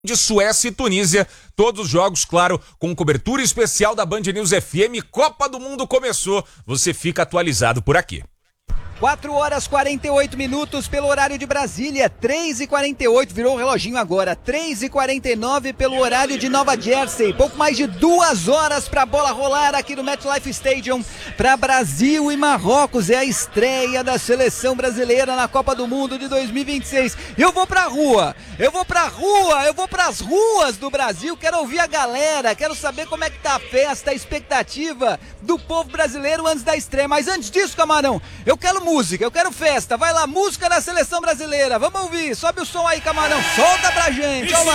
de Suécia e Tunísia, todos os jogos, claro, com cobertura especial da Band News FM. Copa do Mundo começou, você fica atualizado por aqui. 4 horas 48 minutos pelo horário de Brasília, 3h48, virou o reloginho agora, 3h49 pelo horário de Nova Jersey, pouco mais de 2 horas pra bola rolar aqui no MetLife Stadium, pra Brasil e Marrocos, é a estreia da seleção brasileira na Copa do Mundo de 2026, eu vou pras ruas do Brasil, quero ouvir a galera, quero saber como é que tá a festa, a expectativa do povo brasileiro antes da estreia, mas antes disso, Camarão, eu quero música, eu quero festa, vai lá, música da seleção brasileira, vamos ouvir, sobe o som aí, Camarão, solta pra gente, vamos lá.